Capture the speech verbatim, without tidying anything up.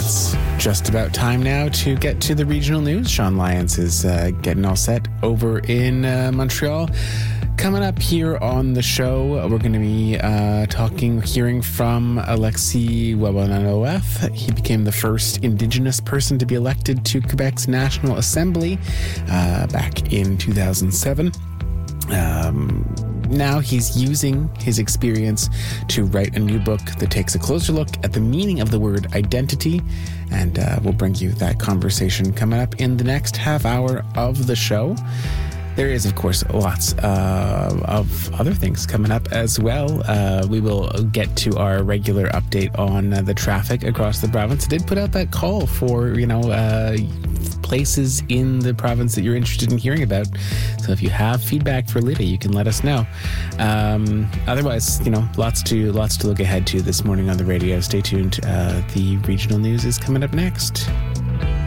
it's just about time now to get to the regional news. Sean Lyons is uh, getting all set over in uh, Montreal. Coming up here on the show, we're going to be uh, talking, hearing from Alexis Ouellanoef. He became the first Indigenous person to be elected to Quebec's National Assembly uh, back in two thousand seven. Um, now he's using his experience to write a new book that takes a closer look at the meaning of the word identity, and uh, we'll bring you that conversation coming up in the next half hour of the show. There is, of course, lots uh, of other things coming up as well. Uh, we will get to our regular update on uh, the traffic across the province. I did put out that call for, you know, uh, places in the province that you're interested in hearing about. So if you have feedback for Lydia, you can let us know. Um, otherwise, you know, lots to lots to look ahead to this morning on the radio. Stay tuned. Uh, the regional news is coming up next.